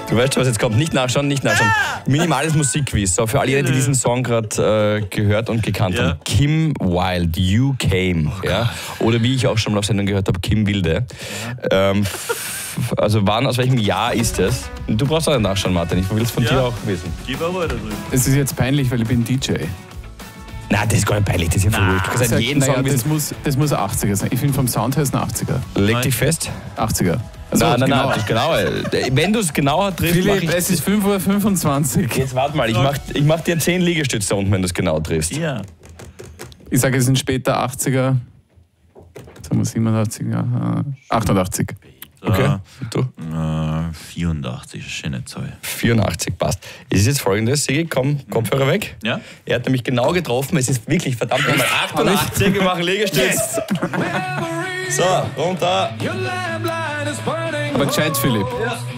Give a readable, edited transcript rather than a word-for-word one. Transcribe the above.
Du weißt schon, was jetzt kommt. Nicht nachschauen. Minimales Musikquiz. So, für alle, die diesen Song gerade gehört und gekannt haben. Kim Wilde, You Came. Ja? Oder wie ich auch schon mal auf Sendung gehört habe, Kim Wilde. Also aus welchem Jahr ist es? Du brauchst auch nicht nachschauen, Martin. Ich will es von dir auch wissen. Gib aber weiter drin. Es ist jetzt peinlich, weil ich bin DJ. Nein, das ist gar nicht peinlich. Das ist ja verrückt. Du kannst jeden Song wissen. Das muss 80er sein. Ich finde vom Sound her ist ein 80er. Leg dich fest. 80er. Also Nein, das ist genau. Wenn du es genauer triffst, Philipp, es ist 5:25 Uhr. Jetzt warte mal, ich mach dir 10 Liegestütze unten, wenn du es genau triffst. Ja. Ich sage, es sind später 80er. Sagen wir 87, ja. 88. Okay. Du? 84, schöne Zahl. 84, passt. Es ist jetzt folgendes, Sigi, komm, Kopfhörer weg. Ja? Er hat nämlich genau getroffen, es ist wirklich verdammt nochmal 88, wir machen Liegestütz. So, runter. Aber gescheit, Philipp. Ja.